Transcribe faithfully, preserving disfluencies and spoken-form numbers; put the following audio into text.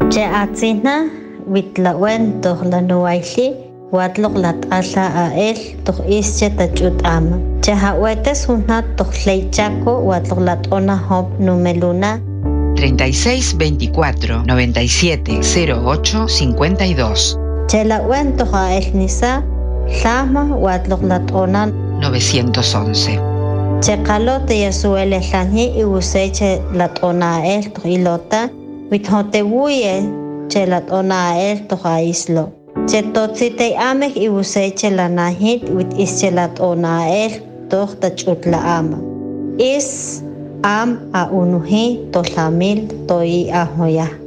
Che atzina witlawen toh lanuaili watlok lat'ala a él toh ische tachut ama. Che hawetes hunat toh leichaco watlok lat'ona hop numeluna treinta y seis veinticuatro noventa y siete cero ocho cincuenta y dos. Che lawen toh a él nisa llama watlok lat'ona novecientos once. Che kalote yasuele langi y useche lat'ona a él toh ilota withotebuye che lat'ona a él toh a islo. Che totzite amek y useche la nahit wit ische lat'ona a él toh tachut la ama. Is am a unuhi to lamil to i ahoya.